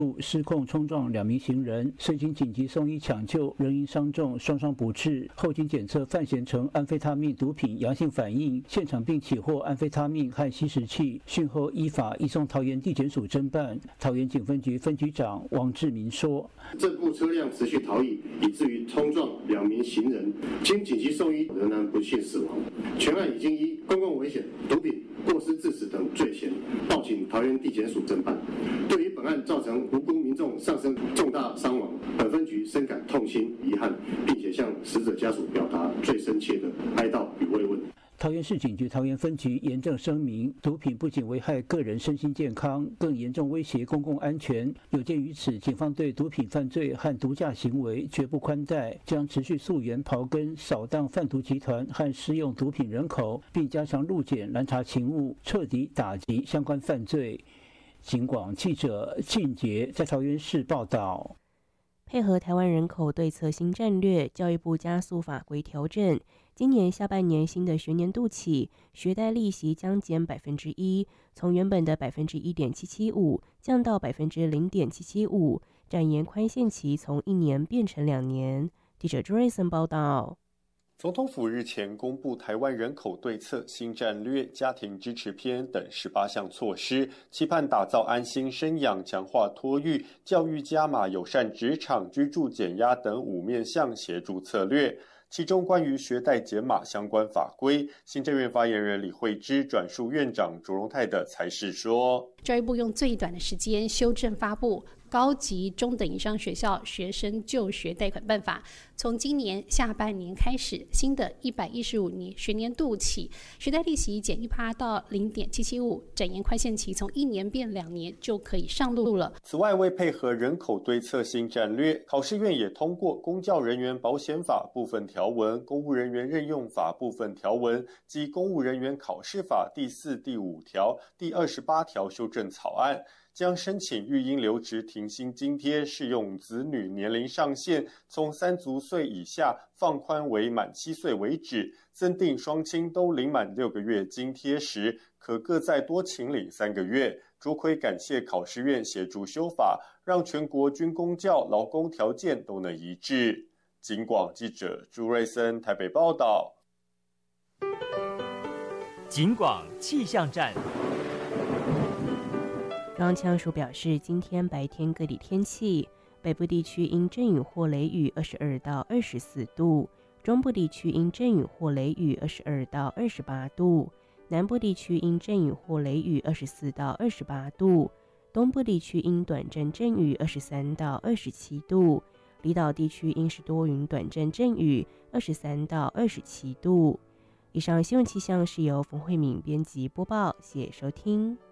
失控冲撞2名行人，身经紧急送医抢救，仍因伤重，双双不治。后经检测范闲成安非他命毒品阳性反应，现场并起获安非他命和吸食器，讯后依法移送桃园地检署侦办。桃园警分局分局长王志明说：“ 这部车辆持续逃逸，以至于冲撞2名行人，经紧急送医仍然不幸死亡。全案已经依公共危险、毒品、过失致死等罪嫌报请桃园地检署侦办。对于本案造成无辜民众丧生重大伤亡，本分局深感痛心遗憾，并且向死者家属表达最深切的哀悼与慰问。” 桃园市警局桃园分局严正声明，毒品不仅危害个人身心健康，更严重威胁公共安全。有鉴于此，警方对毒品犯罪和毒驾行为绝不宽待，将持续溯源刨根，扫荡贩毒集团和施用毒品人口，并加强路检拦查勤务，彻底打击相关犯罪。警广记者靳杰在桃园市报道。 配合台湾人口对策新战略，教育部加速法规调整。今年下半年新的学年度起，学贷利息将减1%，从原本的1.775%降到0.775%，展延宽限期从1年变成2年。记者朱瑞森报道。 总统府日前公布台湾人口对策新战略、家庭支持篇等18项措施，期盼打造安心生养、强化托育、教育加码、友善职场、居住减压等5面向协助策略。其中关于学贷减码相关法规，行政院发言人李惠芝转述院长卓荣泰的裁示说， 教育部用最短的时间修正发布高级中等以上学校学生就学贷款办法，从今年下半年开始，新的115年学年度起，学贷利息减1%到0.775%，展延宽限期从1年变2年就可以上路了。 此外，为配合人口对策新战略，考试院也通过公教人员保险法部分条文、公务人员任用法部分条文及公务人员考试法第4、第5条、第28条修正草案，将申请育婴留职停薪津贴适用子女年龄上限从3足岁以下放宽为满7岁为止，增订双亲都领满6个月津贴时，可各再多请领3个月。卓奎感谢考试院协助修法，让全国军公教劳工条件都能一致。警广记者朱瑞森台北报道。 警广气象站。 中央气象署表示，今天白天各地天气，北部地区因阵雨或雷雨22到24度，中部地区因阵雨或雷雨22到28度，南部地区因阵雨或雷雨24到28度，东部地区因短暂阵雨23到27度，离岛地区因是多云短暂阵雨23到27度。以上新闻气象是由冯慧敏编辑播报，谢谢收听。